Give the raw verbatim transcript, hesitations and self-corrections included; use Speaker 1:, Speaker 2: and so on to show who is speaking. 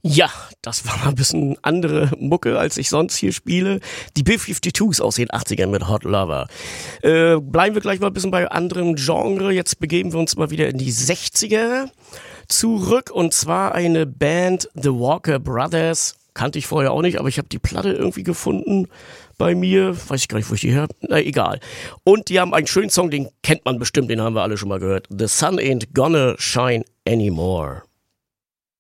Speaker 1: Ja, das war mal ein bisschen andere Mucke, als ich sonst hier spiele. Die B fünfundfünfzigers aus den achtzigern mit Hot Lover. Äh, bleiben wir gleich mal ein bisschen bei anderem Genre. Jetzt begeben wir uns mal wieder in die sechziger zurück. Und zwar eine Band, The Walker Brothers. Kannte ich vorher auch nicht, aber ich habe die Platte irgendwie gefunden bei mir. Weiß ich gar nicht, wo ich die her... Na, egal. Und die haben einen schönen Song, den kennt man bestimmt, den haben wir alle schon mal gehört. The Sun Ain't Gonna Shine Anymore.